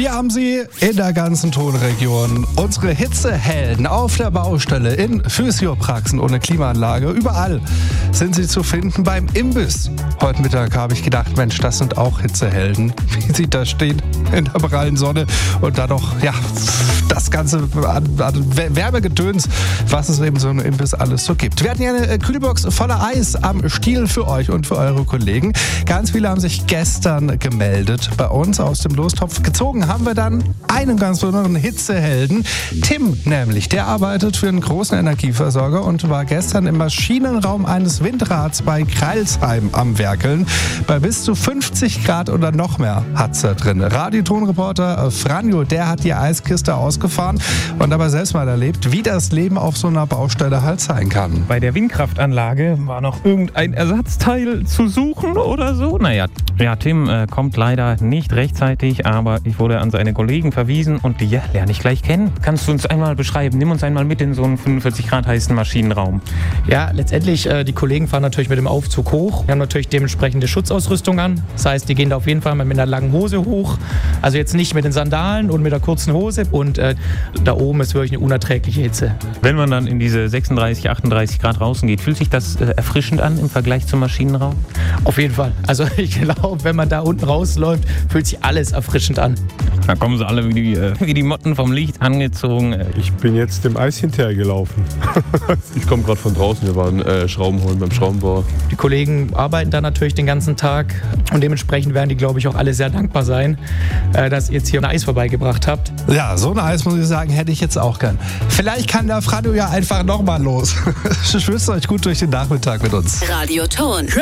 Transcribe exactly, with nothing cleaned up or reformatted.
Wir haben sie in der ganzen Tonregion. Unsere Hitzehelden auf der Baustelle, in Physiopraxen ohne Klimaanlage. Überall sind sie zu finden beim Imbiss. Heute Mittag habe ich gedacht, Mensch, das sind auch Hitzehelden. Wie sie da stehen in der prallen Sonne und dann noch, ja, das ganze an, an Werbegedöns, was es eben so ein Imbiss alles so gibt. Wir hatten ja eine Kühlbox voller Eis am Stiel für euch und für eure Kollegen. Ganz viele haben sich gestern gemeldet bei uns aus dem Lostopf. Gezogen haben wir dann einen ganz besonderen Hitzehelden. Tim nämlich, der arbeitet für einen großen Energieversorger und war gestern im Maschinenraum eines Windrads bei Kreilsheim am Werkeln. Bei bis zu fünfzig Grad oder noch mehr hat's da drin. Radiotonreporter Franjo, der hat die Eiskiste ausgefahren und dabei selbst mal erlebt, wie das Leben auf so einer Baustelle halt sein kann. Bei der Windkraftanlage war noch irgendein Ersatzteil zu suchen oder so. Naja, ja, Tim äh, kommt leider nicht rechtzeitig, aber ich wurde an seine Kollegen verwiesen und die ja, lerne ich gleich kennen. Kannst du uns einmal beschreiben? Nimm uns einmal mit in so einen fünfundvierzig Grad heißen Maschinenraum. Ja, letztendlich, äh, die Kollegen fahren natürlich mit dem Aufzug hoch. Wir haben natürlich dementsprechende Schutzausrüstung an. Das heißt, die gehen da auf jeden Fall mal mit einer langen Hose hoch. Also jetzt nicht mit den Sandalen und mit der kurzen Hose. Und äh, da oben ist wirklich eine unerträgliche Hitze. Wenn man dann in diese sechsunddreißig, achtunddreißig Grad draußen geht, fühlt sich das äh, erfrischend an im Vergleich zum Maschinenraum? Auf jeden Fall. Also ich glaube, wenn man da unten rausläuft, fühlt sich alles erfrischend an. Da kommen sie alle wie die, äh, wie die Motten vom Licht angezogen. Ich bin jetzt dem Eis hinterhergelaufen. Ich komme gerade von draußen, wir waren äh, Schrauben holen beim Schraubenbauer. Die Kollegen arbeiten da natürlich den ganzen Tag und dementsprechend werden die, glaube ich, auch alle sehr dankbar sein, äh, dass ihr jetzt hier ein Eis vorbeigebracht habt. Ja, so ein Eis, muss ich sagen, hätte ich jetzt auch gern. Vielleicht kann der Franjo ja einfach nochmal los. Ich wünsche euch gut durch den Nachmittag mit uns. Radioton.